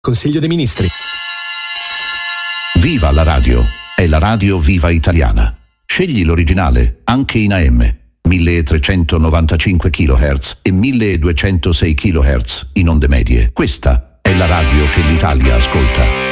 Consiglio dei Ministri. Viva la radio! È la radio Viva Italiana. Scegli l'originale, anche in AM. 1395 kHz e 1206 kHz in onde medie. Questa è la radio che l'Italia ascolta.